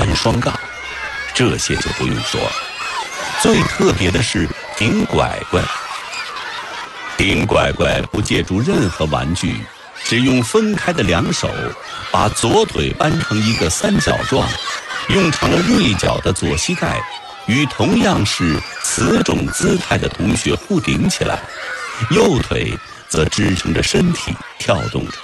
转双杠，这些就不用说了。最特别的是顶拐拐。顶拐拐不借助任何玩具，只用分开的两手把左腿扳成一个三角状，用成了锐角的左膝盖与同样是此种姿态的同学互顶起来，右腿则支撑着身体跳动着。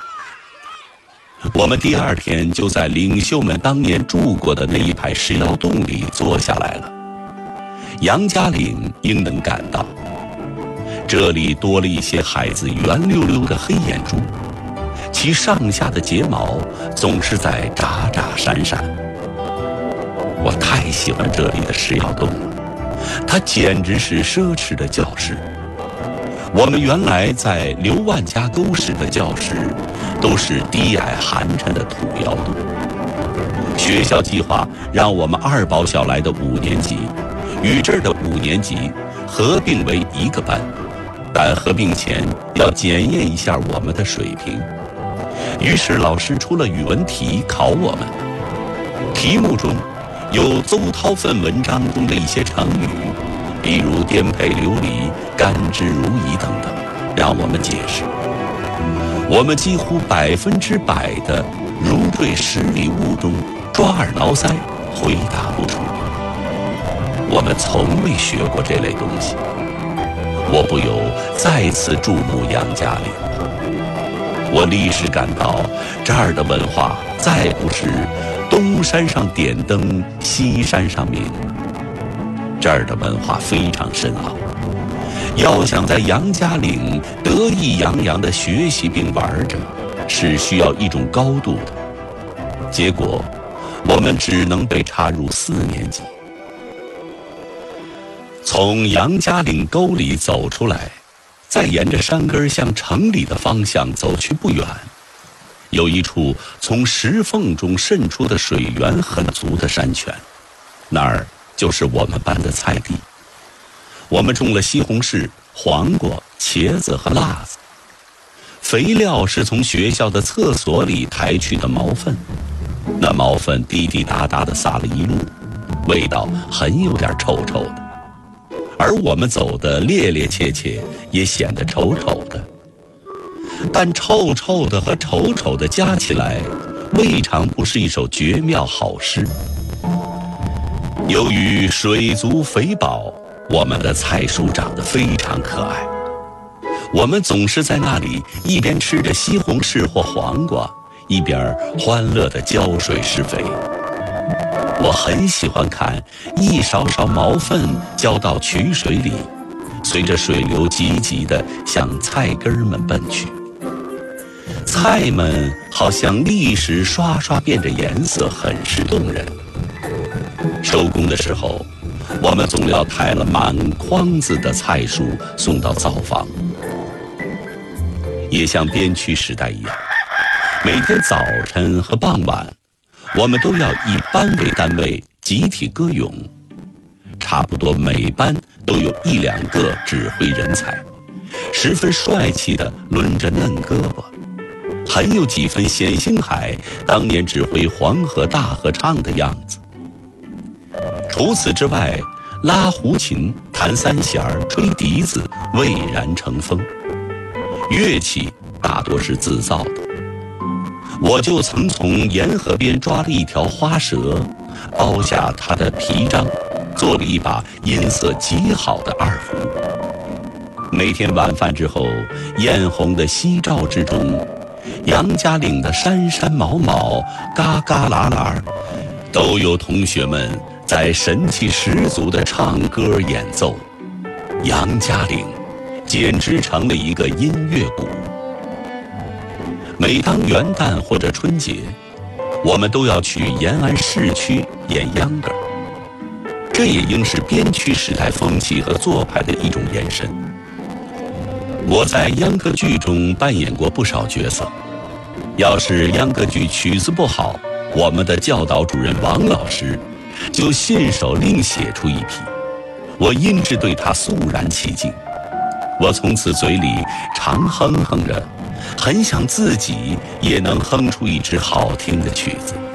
我们第二天就在领袖们当年住过的那一排石窑洞里坐下来了。杨家岭应能感到，这里多了一些孩子圆溜溜的黑眼珠，其上下的睫毛总是在眨眨闪闪。我太喜欢这里的石窑洞了，它简直是奢侈的教室。我们原来在刘万家沟市的教室都是低矮寒碜的土窑洞。学校计划让我们二保小来的5年级与这儿的5年级合并为一个班，但合并前要检验一下我们的水平。于是老师出了语文题考我们，题目中有邹韬奋文章中的一些成语，比如颠沛流离、甘之如饴等等，让我们解释。我们几乎100%的如坠十里雾中，抓耳挠腮，回答不出。我们从未学过这类东西，我不由再次注目杨家岭。我立时感到，这儿的文化再不是东山上点灯，西山上明。这儿的文化非常深奥，要想在杨家岭得意洋洋地学习并玩着，是需要一种高度的。结果，我们只能被插入4年级。从杨家岭沟里走出来，再沿着山根向城里的方向走去不远，有一处从石缝中渗出的水源很足的山泉，那儿就是我们班的菜地。我们种了西红柿、黄瓜、茄子和辣子，肥料是从学校的厕所里抬去的毛粪，那毛粪滴滴答答地撒了一路，味道很有点臭臭的。而我们走得趔趔趄趄，也显得丑丑的。但臭臭的和丑丑的加起来，未尝不是一首绝妙好诗。由于水足肥饱，我们的菜树长得非常可爱。我们总是在那里一边吃着西红柿或黄瓜，一边欢乐地浇水施肥。我很喜欢看一勺勺毛粪浇到渠水里，随着水流急急地向菜根们奔去。菜们好像立时刷刷变着颜色，很是动人。收工的时候，我们总要抬了满筐子的菜蔬送到灶房。也像边区时代一样，每天早晨和傍晚，我们都要以班为单位集体歌咏，差不多每班都有1、2个指挥人才，十分帅气地抡着嫩胳膊，很有几分冼星海当年指挥黄河大合唱的样子。除此之外，拉胡琴、弹三弦、吹笛子蔚然成风，乐器大多是自造的。我就曾从沿河边抓了一条花蛇，剥下它的皮张，做了一把音色极好的二胡。每天晚饭之后，艳红的夕照之中，杨家岭的山山毛毛、嘎嘎啦啦，都有同学们在神气十足地唱歌演奏。杨家岭简直成了一个音乐谷。每当元旦或者春节，我们都要去延安市区演秧歌，这也应是边区时代风气和做派的一种延伸。我在秧歌剧中扮演过不少角色，要是秧歌剧曲子不好，我们的教导主任王老师就信手另写出一批，我因之对他肃然起敬。我从此嘴里常哼哼着，很想自己也能哼出一支好听的曲子。